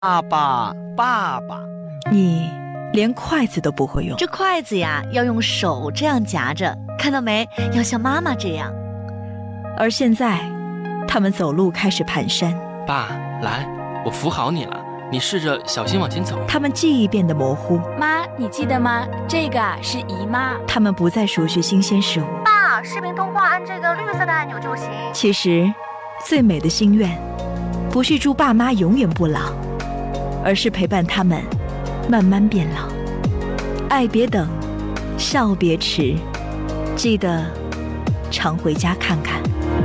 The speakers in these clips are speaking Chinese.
爸爸，爸爸， 你连筷子都不会用。 这筷子呀，要用手这样夹着，看到没？要像妈妈这样。 而现在，他们走路开始蹒跚。 爸，来，我扶好你了，你试着小心往前走。 他们记忆变得模糊。 妈，你记得吗？这个是姨妈。 他们不再熟悉新鲜事物。 爸，视频通话按这个绿色的按钮就行。 其实，最美的心愿，不是祝爸妈永远不老，而是陪伴他们慢慢变老。爱别等，笑别迟，记得常回家看看。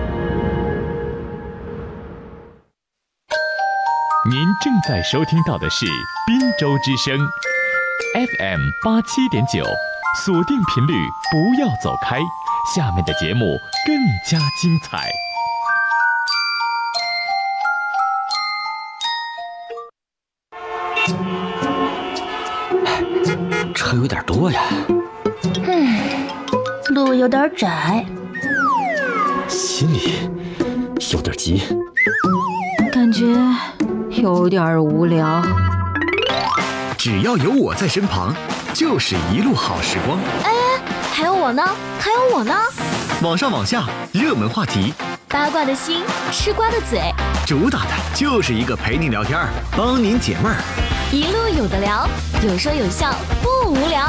您正在收听到的是滨州之声 FM87.9，锁定频率，不要走开，下面的节目更加精彩。 车有点多呀， 路有点窄， 心里有点急， 感觉有点无聊。 只要有我在身旁，就是一路好时光。 哎，还有我呢，还有我呢。 网上网下，热门话题， 八卦的心，吃瓜的嘴， 主打的就是一个陪您聊天，帮您解闷儿。 一路有的聊，有说有笑，不无聊。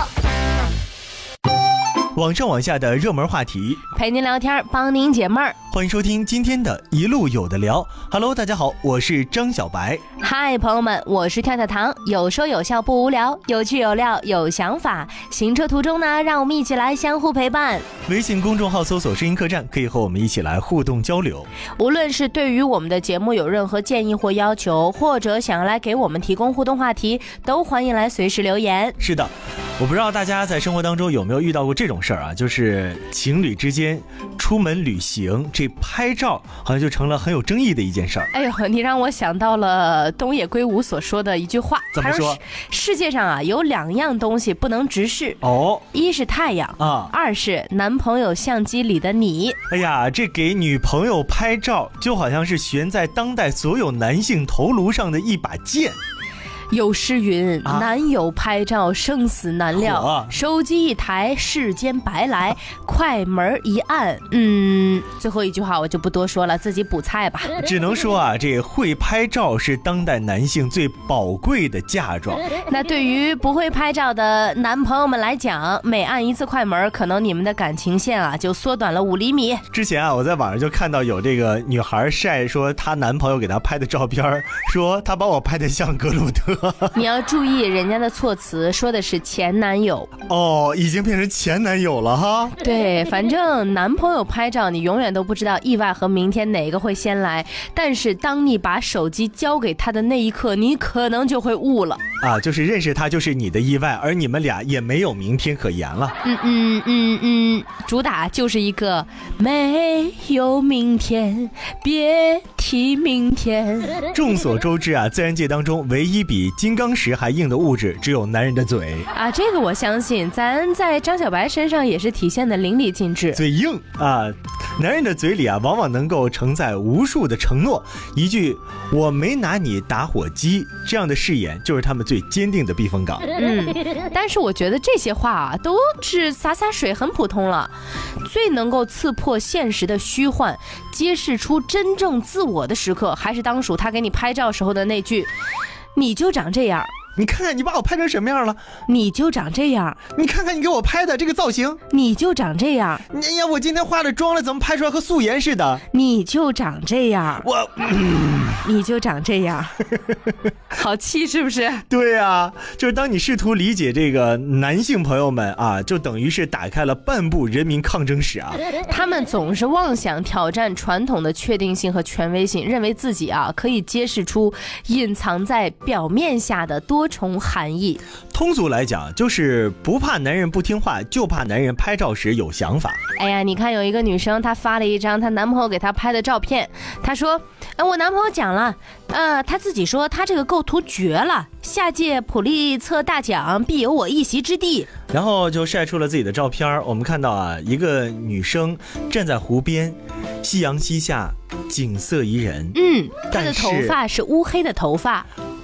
网上网下的热门话题， 陪您聊天，帮您解闷儿。 欢迎收听今天的一路有的聊。Hello， 大家好，我是张小白。 嗨，朋友们，我是跳跳糖，有说有笑不无聊，有趣有料有想法。行车途中呢，让我们一起来相互陪伴。 微信公众号搜索声音客栈，可以和我们一起来互动交流。 无论是对于我们的节目有任何建议或要求，或者想要来给我们提供互动话题，都欢迎来随时留言。 是的，我不知道大家在生活当中有没有遇到过这种事儿啊，就是情侣之间出门旅行，这拍照好像就成了很有争议的一件事儿。 哎呦，你让我想到了东野圭吾所说的一句话。 怎么说？ 世界上啊有2样东西不能直视哦， 一是太阳啊，2是男朋友相机里的你。 哎呀，这给女朋友拍照就好像是悬在当代所有男性头颅上的一把剑。 有诗云，男友拍照生死难料，手机一台世间白来，快门一按。最后一句话我就不多说了，自己补菜吧。 只能说啊，这会拍照是当代男性最宝贵的嫁妆。 那对于不会拍照的男朋友们来讲，每按一次快门，可能你们的感情线啊就缩短了5厘米。 之前啊，我在网上就看到有这个女孩晒说她男朋友给她拍的照片，说他把我拍的像格鲁特。 你要注意人家的措辞，说的是前男友哦，已经变成前男友了哈。 对，反正男朋友拍照你永远都不知道意外和明天哪个会先来，但是当你把手机交给他的那一刻，你可能就会悟了啊，就是认识他就是你的意外，而你们俩也没有明天可言了。 主打就是一个没有明天，别提明天。 众所周知啊，自然界当中唯一比金刚石还硬的物质只有男人的嘴啊，这个我相信咱在张小白身上也是体现的淋漓尽致。 嘴硬啊，男人的嘴里啊往往能够承载无数的承诺，一句我没拿你打火机这样的誓言就是他们最坚定的避风港。 但是我觉得这些话啊都是洒洒水，很普通了。最能够刺破现实的虚幻，揭示出真正自我的时刻，还是当属他给你拍照时候的那句你就长这样， 你看看你把我拍成什么样了， 你就长这样， 你看看你给我拍的这个造型， 你就长这样， 哎呀，我今天化了妆了，怎么拍出来和素颜似的， 你就长这样，你就长这样。好气是不是？ 对啊，就是当你试图理解这个男性朋友们啊，就等于是打开了半部人民抗争史啊。 他们总是妄想挑战传统的确定性和权威性，认为自己啊可以揭示出隐藏在表面下的多重含义。 通俗来讲，就是不怕男人不听话，就怕男人拍照时有想法。 哎呀，你看有一个女生，她发了一张她男朋友给她拍的照片，她说我男朋友讲了，他自己说他这个构图绝了，下届普利策大奖必有我一席之地。 然后就晒出了自己的照片，我们看到啊，一个女生站在湖边，夕阳西下，景色宜人。 她的头发是乌黑的头发，